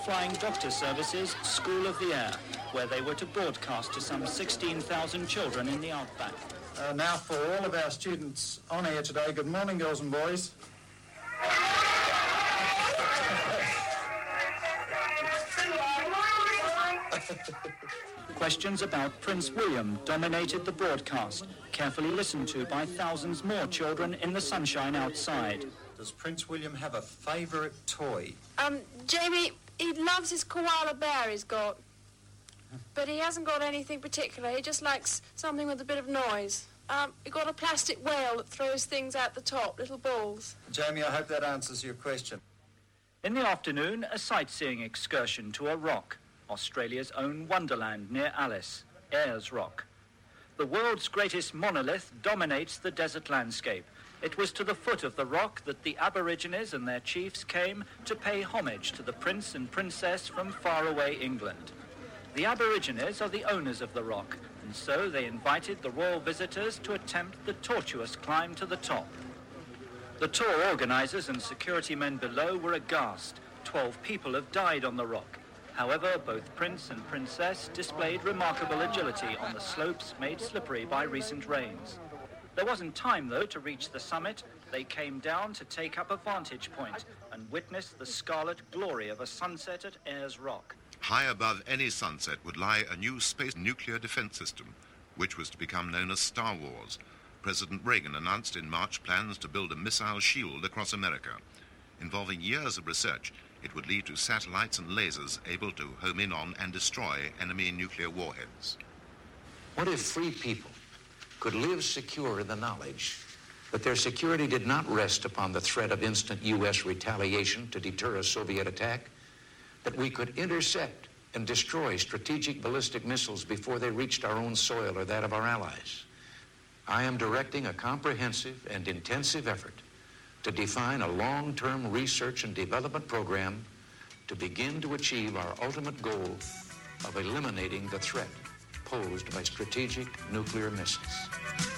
Flying Doctor Service's School of the Air, where they were to broadcast to some 16,000 children in the outback. Now for all of our students on air today, good morning, girls and boys. Questions about Prince William dominated the broadcast, carefully listened to by thousands more children in the sunshine outside. Does Prince William have a favourite toy? Jamie, he loves his koala bear he's got. But he hasn't got anything particular. He just likes something with a bit of noise. He got a plastic whale that throws things out the top, little balls. Jamie, I hope that answers your question. In the afternoon, a sightseeing excursion to a rock, Australia's own wonderland near Alice, Ayers Rock. The world's greatest monolith dominates the desert landscape. It was to the foot of the rock that the Aborigines and their chiefs came to pay homage to the prince and princess from faraway England. The Aborigines are the owners of the rock, and so they invited the royal visitors to attempt the tortuous climb to the top. The tour organisers and security men below were aghast. 12 people have died on the rock. However, both Prince and Princess displayed remarkable agility on the slopes made slippery by recent rains. There wasn't time, though, to reach the summit. They came down to take up a vantage point and witness the scarlet glory of a sunset at Ayers Rock. High above any sunset would lie a new space nuclear defense system, which was to become known as Star Wars. President Reagan announced in March plans to build a missile shield across America. Involving years of research, it would lead to satellites and lasers able to home in on and destroy enemy nuclear warheads. What if free people could live secure in the knowledge that their security did not rest upon the threat of instant U.S. retaliation to deter a Soviet attack, that we could intercept and destroy strategic ballistic missiles before they reached our own soil or that of our allies? I am directing a comprehensive and intensive effort to define a long-term research and development program to begin to achieve our ultimate goal of eliminating the threat posed by strategic nuclear missiles.